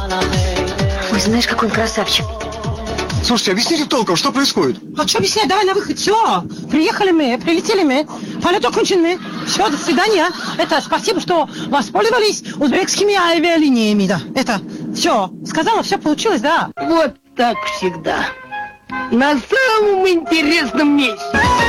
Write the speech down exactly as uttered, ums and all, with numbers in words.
Ой, знаешь, какой он красавчик. Слушайте, объясните толком, что происходит? А что объяснять? Давай на выход. Все. Приехали мы, прилетели мы. Полет окончен мы. Все, до свидания. Это спасибо, что воспользовались узбекскими авиалиниями. Да. Это все. Сказала, все получилось, да. Вот так всегда. На самом интересном месте.